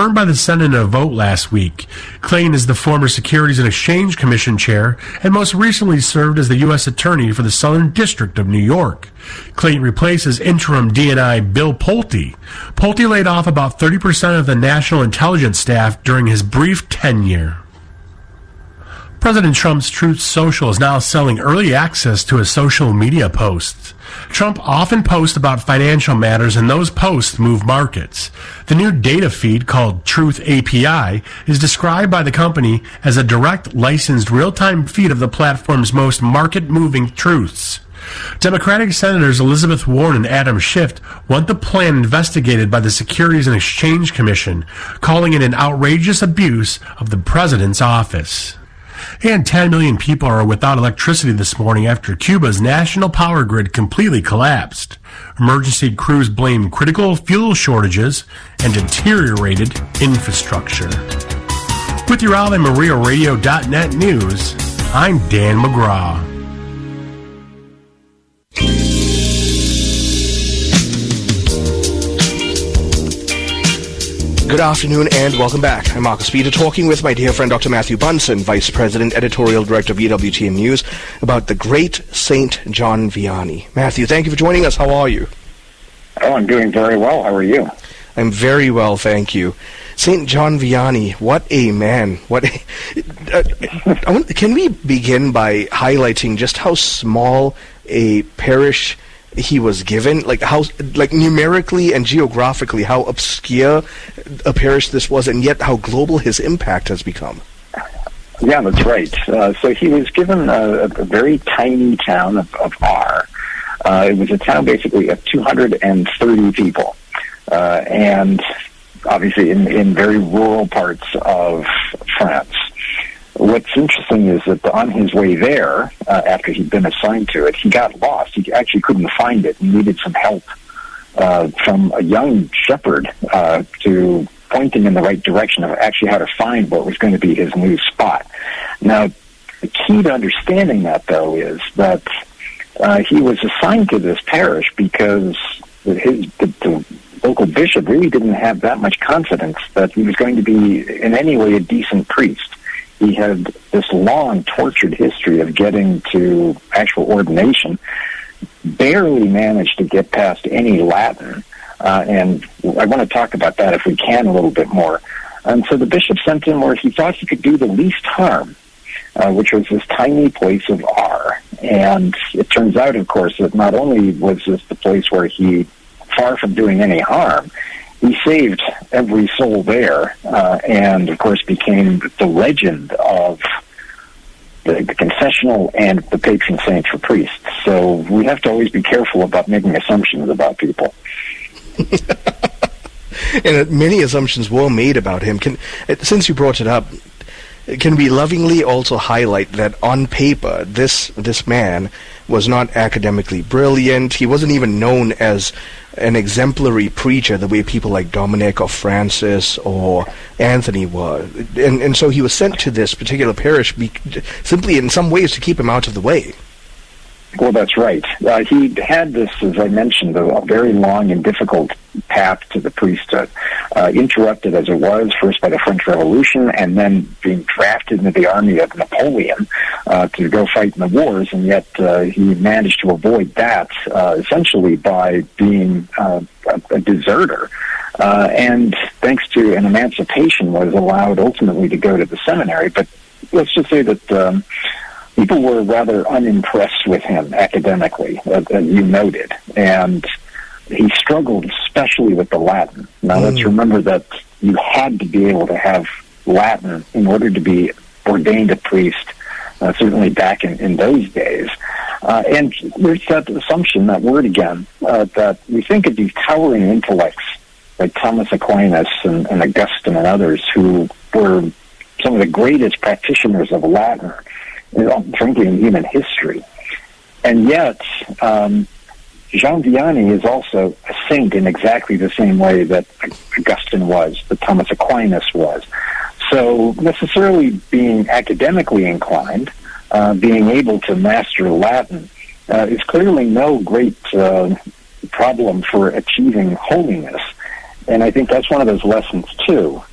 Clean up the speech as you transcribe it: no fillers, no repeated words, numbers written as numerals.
confirmed by the Senate in a vote last week. Clayton is the former Securities and Exchange Commission chair and most recently served as the U.S. Attorney for the Southern District of New York. Clayton replaces interim DNI Bill Pulte. Pulte laid off about 30% of the National Intelligence staff during his brief tenure. President Trump's Truth Social is now selling early access to his social media posts. Trump often posts about financial matters, and those posts move markets. The new data feed, called Truth API, is described by the company as a direct, licensed, real-time feed of the platform's most market-moving truths. Democratic Senators Elizabeth Warren and Adam Schiff want the plan investigated by the Securities and Exchange Commission, calling it an outrageous abuse of the president's office. And 10 million people are without electricity this morning after Cuba's national power grid completely collapsed. Emergency crews blame critical fuel shortages and deteriorated infrastructure. With your Ave Maria Radio.net news, I'm Dan McGraw. Good afternoon and welcome back. I'm Marcus Peter, talking with my dear friend Dr. Matthew Bunson, Vice President, Editorial Director of EWTN News, about the great St. John Vianney. Matthew, thank you for joining us. How are you? Oh, I'm doing very well. How are you? I'm very well, thank you. St. John Vianney, what a man. Can we begin by highlighting just how small a parish he was given, how numerically and geographically, how obscure a parish this was, and yet how global his impact has become? Yeah, that's right. So he was given a very tiny town of R. It was a town basically of 230 people, and obviously in very rural parts of France. What's interesting is that on his way there, after he'd been assigned to it, he got lost. He actually couldn't find it. He needed some help from a young shepherd to point him in the right direction of actually how to find what was going to be his new spot. Now, the key to understanding that, though, is that he was assigned to this parish because the local bishop really didn't have that much confidence that he was going to be in any way a decent priest. He had this long, tortured history of getting to actual ordination, barely managed to get past any Latin, and I want to talk about that if we can a little bit more. And so the bishop sent him where he thought he could do the least harm, which was this tiny place of R. And it turns out, of course, that not only was this the place where he, far from doing any harm, he saved every soul there, and of course became the legend of the confessional and the patron saint for priests. So we have to always be careful about making assumptions about people. And many assumptions were made about him. Since you brought it up, can we lovingly also highlight that on paper, this man was not academically brilliant. He wasn't even known as an exemplary preacher the way people like Dominic or Francis or Anthony were. And so he was sent to this particular parish simply in some ways to keep him out of the way. Well, that's right. He had this, as I mentioned, a very long and difficult path to the priesthood, interrupted as it was, first by the French Revolution, and then being drafted into the army of Napoleon to go fight in the wars, and yet he managed to avoid that essentially by being a deserter. And thanks to an emancipation, was allowed ultimately to go to the seminary. But let's just say that people were rather unimpressed with him academically, as you noted, and he struggled especially with the Latin. Now, let's remember that you had to be able to have Latin in order to be ordained a priest, certainly back in those days. And there's that assumption, that word again, that we think of these towering intellects like Thomas Aquinas and Augustine and others who were some of the greatest practitioners of Latin, frankly, in human history. And yet, Jean Vianney is also a saint in exactly the same way that Augustine was, that Thomas Aquinas was. So necessarily being academically inclined, being able to master Latin, is clearly no great problem for achieving holiness. And I think that's one of those lessons, too,